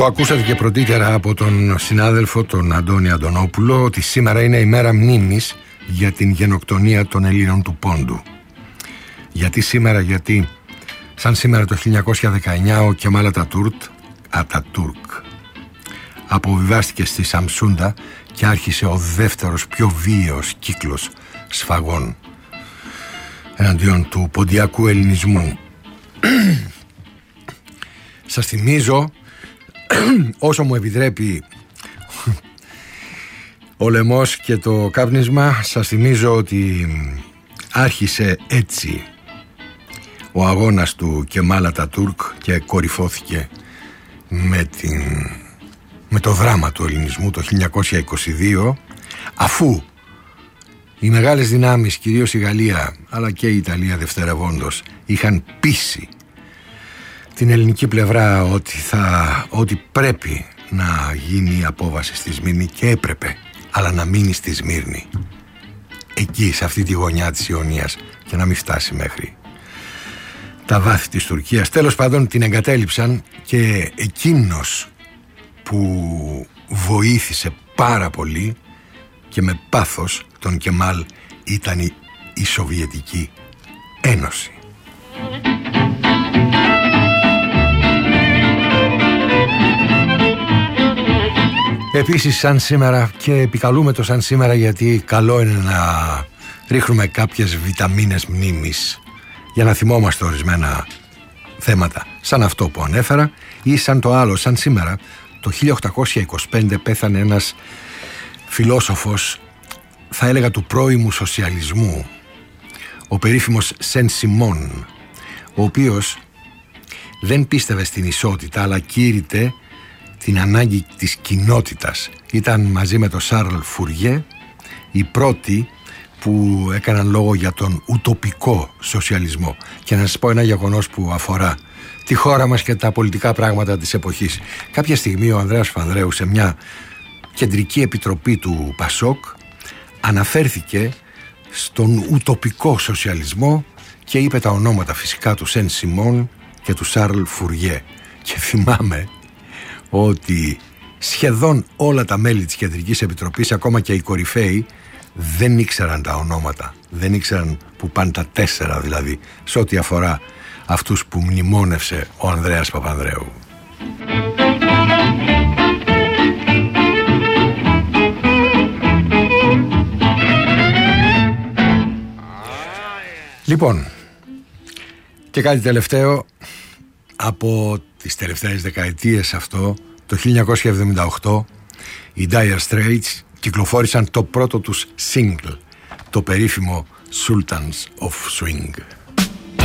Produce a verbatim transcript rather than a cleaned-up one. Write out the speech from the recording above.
Το ακούσατε και πρωτήτερα από τον συνάδελφο τον Αντώνη Αντωνόπουλο ότι σήμερα είναι η μέρα μνήμης για την γενοκτονία των Ελλήνων του Πόντου. Γιατί σήμερα, γιατί σαν σήμερα το χίλια εννιακόσια δεκαεννιά ο Κεμάλ Ατατούρκ, Ατατούρκ αποβιβάστηκε στη Σαμσούντα και άρχισε ο δεύτερος πιο βίαιος κύκλος σφαγών εναντίον του ποντιακού ελληνισμού. Σας θυμίζω, όσο μου επιτρέπει ο λαιμός και το κάπνισμα, σας θυμίζω ότι άρχισε έτσι ο αγώνας του Κεμάλ Ατατούρκ και κορυφώθηκε με, την, με το δράμα του ελληνισμού το χίλια εννιακόσια είκοσι δύο, αφού οι μεγάλες δυνάμεις, κυρίως η Γαλλία αλλά και η Ιταλία δευτερευόντως, είχαν πείσει την ελληνική πλευρά ότι, θα, ότι πρέπει να γίνει η απόβαση στη Σμύρνη, και έπρεπε, αλλά να μείνει στη Σμύρνη, εκεί σε αυτή τη γωνιά της Ιωνίας, και να μην φτάσει μέχρι τα βάθη της Τουρκίας. Τέλος πάντων την εγκατέλειψαν, και εκείνος που βοήθησε πάρα πολύ και με πάθος τον Κεμάλ ήταν η, η Σοβιετική Ένωση. Επίσης σαν σήμερα, και επικαλούμε το σαν σήμερα γιατί καλό είναι να ρίχνουμε κάποιες βιταμίνες μνήμης για να θυμόμαστε ορισμένα θέματα, σαν αυτό που ανέφερα, ή σαν το άλλο, σαν σήμερα το χίλια οκτακόσια είκοσι πέντε πέθανε ένας φιλόσοφος, θα έλεγα του πρώιμου σοσιαλισμού, ο περίφημος Σεν Σιμών, ο οποίος δεν πίστευε στην ισότητα αλλά κήρυτε την ανάγκη της κοινότητας. Ήταν μαζί με τον Σάρλ Φουριέ οι πρώτοι που έκαναν λόγο για τον ουτοπικό σοσιαλισμό. Και να σας πω ένα γεγονός που αφορά τη χώρα μας και τα πολιτικά πράγματα της εποχής. Κάποια στιγμή ο Ανδρέας Παπανδρέου σε μια κεντρική επιτροπή του Πασόκ αναφέρθηκε στον ουτοπικό σοσιαλισμό και είπε τα ονόματα φυσικά του Σεν Σιμών και του Σάρλ Φουριέ. Και θυμάμαι ότι σχεδόν όλα τα μέλη της Κεντρικής Επιτροπής, ακόμα και οι κορυφαίοι, δεν ήξεραν τα ονόματα. Δεν ήξεραν που πάνε τα τέσσερα δηλαδή, σε ό,τι αφορά αυτούς που μνημόνευσε ο Ανδρέας Παπανδρέου. Λοιπόν, και κάτι τελευταίο από τις τελευταίες δεκαετίες αυτό, το χίλια εννιακόσια εβδομήντα οκτώ οι Dire Straits κυκλοφόρησαν το πρώτο τους single, το περίφημο Sultans of Swing.